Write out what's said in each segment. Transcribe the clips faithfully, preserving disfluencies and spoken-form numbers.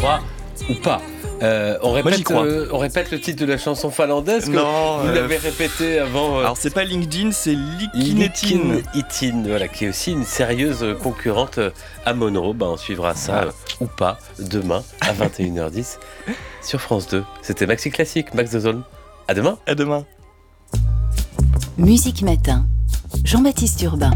croit ou pas. Euh, on, répète, Moi, euh, on répète le titre de la chanson finlandaise. Non, vous euh, l'avez répété avant. Euh, Alors c'est pas LinkedIn, c'est Likinetin. Likinetin, voilà, qui est aussi une sérieuse concurrente à Monroe. Ben, on suivra ça euh, ou pas demain à vingt et une heures dix sur France deux. C'était Maxi Classique, Max de Zone. À demain. À demain. Musique Matin, Jean-Baptiste Urbain.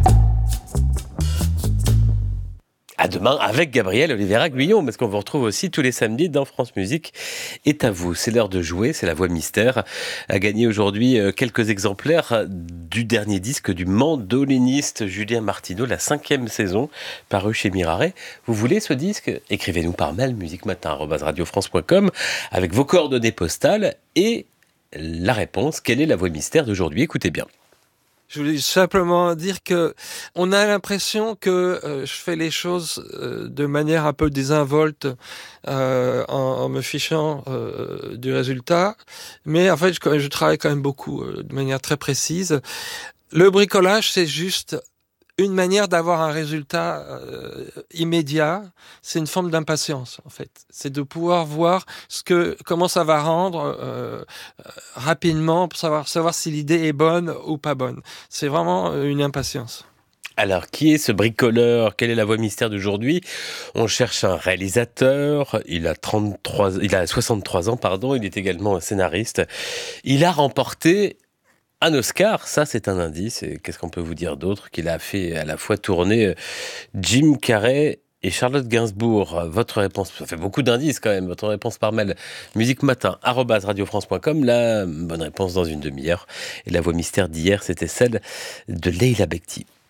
À demain avec Gabriel Oliveira Guillon, parce qu'on vous retrouve aussi tous les samedis dans France Musique est à vous. C'est l'heure de jouer, c'est la voix mystère. A gagné aujourd'hui quelques exemplaires du dernier disque du mandoliniste Julien Martineau, la cinquième saison, paru chez Miraret. Vous voulez ce disque ? Écrivez-nous par mail musiquematin arobase radiofrance point com avec vos coordonnées postales et la réponse. Quelle est la voix mystère d'aujourd'hui ? Écoutez bien. Je voulais simplement dire que on a l'impression que euh, je fais les choses euh, de manière un peu désinvolte euh, en, en me fichant euh, du résultat, mais en fait je, je travaille quand même beaucoup euh, de manière très précise. Le bricolage, c'est juste une manière d'avoir un résultat euh, immédiat. C'est une forme d'impatience en fait. C'est de pouvoir voir ce que comment ça va rendre euh, euh, rapidement pour savoir savoir si l'idée est bonne ou pas bonne. C'est vraiment une impatience. Alors, qui est ce bricoleur ? Quelle est la voix mystère d'aujourd'hui ? On cherche un réalisateur. Il a trente-trois, il a soixante-trois ans, pardon. Il est également un scénariste. Il a remporté un Oscar, ça c'est un indice. Et qu'est-ce qu'on peut vous dire d'autre ? Qu'il a fait à la fois tourner Jim Carrey et Charlotte Gainsbourg. Votre réponse, ça fait beaucoup d'indices quand même. Votre réponse par mail, musiquematin arobase radiofrance point com. La bonne réponse dans une demi-heure. Et la voix mystère d'hier, c'était celle de Leila Bekti.